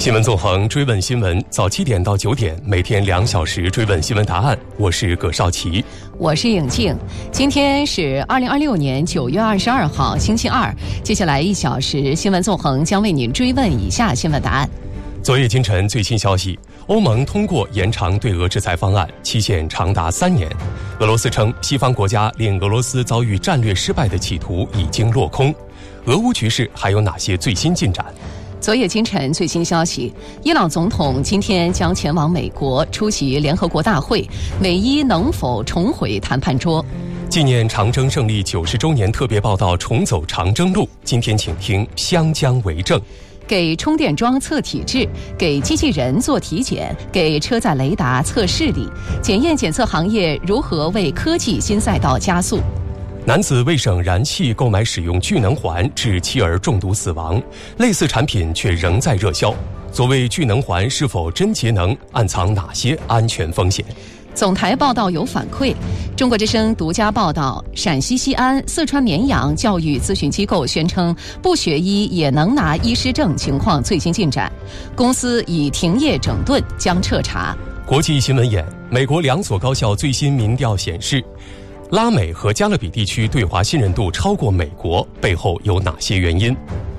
新闻纵横，追问新闻，早7点到9点，每天2小时追问新闻答案。我是葛少奇， 我是颖静。今天是2026年9月22号，星期二。接下来1小时，新闻纵横将为您追问以下新闻答案。 昨夜今晨最新消息，欧盟通过延长对俄制裁方案，期限长达3年。俄罗斯称，西方国家令俄罗斯遭遇战略失败的企图已经落空。俄乌局势还有哪些最新进展？ 昨夜今晨最新消息，伊朗总统今天将前往美国出席联合国大会，美伊能否重回谈判桌？ 纪念长征胜利90周年特别报道重走长征路，今天请听湘江为证。 给充电桩测体质，给机器人做体检，给车载雷达测视力，检验检测行业如何为科技新赛道加速？ 男子为省燃气购买使用聚能环，致妻儿中毒死亡，类似产品却仍在热销。所谓聚能环是否真节能，暗藏哪些安全风险？ 总台报道有反馈，中国之声独家报道，陕西西安、四川绵阳教育咨询机构宣称不学医也能拿医师证情况最新进展，公司已停业整顿，将彻查。 国际新闻眼，美国2所高校最新民调显示，拉美和加勒比地区对华信任度超过美国，背后有哪些原因？